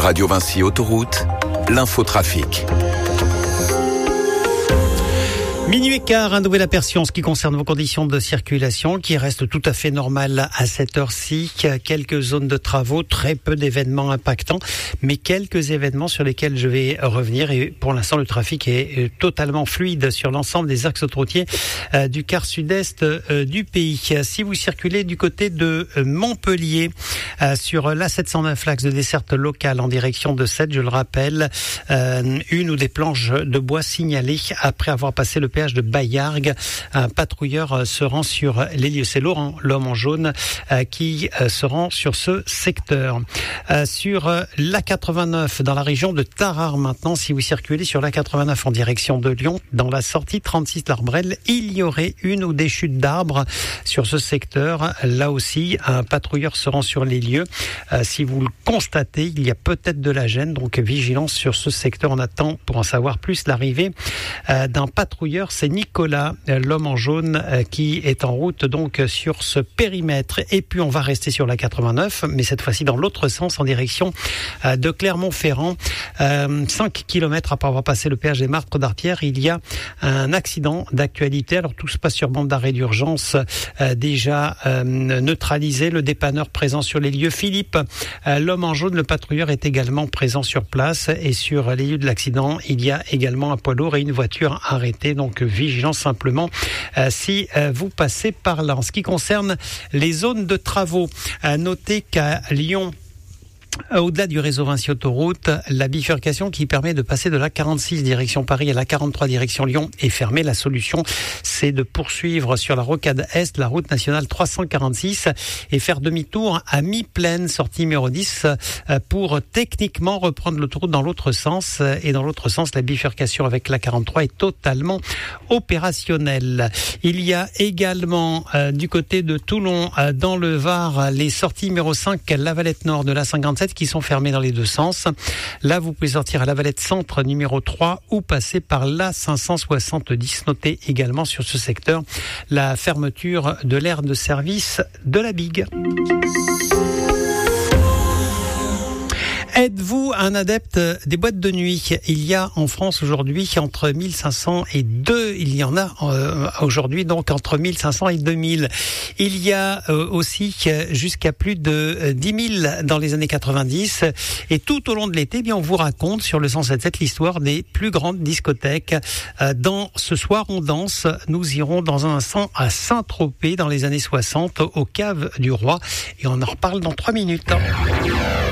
Radio Vinci Autoroute, l'infotrafic. Minuit et quart, un nouvel aperçu en ce qui concerne vos conditions de circulation qui restent tout à fait normales à cette heure-ci. Quelques zones de travaux, très peu d'événements impactants, mais quelques événements sur lesquels je vais revenir. Et pour l'instant, le trafic est totalement fluide sur l'ensemble des axes autoroutiers du quart sud-est du pays. Si vous circulez du côté de Montpellier, sur l'A709, l'axe de desserte locale en direction de Sète, je le rappelle, une ou des planches de bois signalées après avoir passé le péage de Baillargues. Un patrouilleur se rend sur les lieux. C'est Laurent, l'homme en jaune, qui se rend sur ce secteur. Sur l'A89, dans la région de Tarare maintenant, si vous circulez sur l'A89 en direction de Lyon, dans la sortie 36 l'Arbrelle, il y aurait une ou des chutes d'arbres sur ce secteur. Là aussi, un patrouilleur se rend sur les lieux. Si vous le constatez, il y a peut-être de la gêne, donc vigilance sur ce secteur. On attend, pour en savoir plus, l'arrivée d'un patrouilleur. C'est Nicolas, l'homme en jaune, qui est en route donc sur ce périmètre. Et puis on va rester sur la 89, mais cette fois-ci dans l'autre sens, en direction de Clermont-Ferrand. 5 km après avoir passé le péage des Martres d'Arpières, il y a un accident d'actualité. Alors tout se passe sur bande d'arrêt d'urgence déjà neutralisé. Le dépanneur présent sur les lieux. Philippe, l'homme en jaune, le patrouilleur, est également présent sur place. Et sur les lieux de l'accident, il y a également un poids lourd et une voiture arrêtée. Donc vigilance simplement si vous passez par là. En ce qui concerne les zones de travaux, notez qu'à Lyon, au-delà du réseau Vinci Autoroute, la bifurcation qui permet de passer de la 46 direction Paris à la 43 direction Lyon est fermée. La solution, c'est de poursuivre sur la rocade Est, la route nationale 346, et faire demi-tour à mi-plaine, sortie numéro 10, pour techniquement reprendre l'autoroute dans l'autre sens. Et dans l'autre sens, la bifurcation avec la 43 est totalement opérationnelle. Il y a également du côté de Toulon, dans le Var, les sorties numéro 5, la Valette Nord de la 57, qui sont fermés dans les deux sens. Là, vous pouvez sortir à la Valette Centre numéro 3 ou passer par la 570. Notez également sur ce secteur la fermeture de l'aire de service de la Big. Êtes-vous un adepte des boîtes de nuit ? Il y a en France aujourd'hui entre 1500 et 2. Il y en a aujourd'hui donc entre 1500 et 2000. Il y a aussi jusqu'à plus de 10 000 dans les années 90. Et tout au long de l'été, on vous raconte sur le 107.7 l'histoire des plus grandes discothèques. Dans Ce soir, on danse. Nous irons dans un instant à Saint-Tropez dans les années 60, aux Caves du Roi. Et on en reparle dans 3 minutes.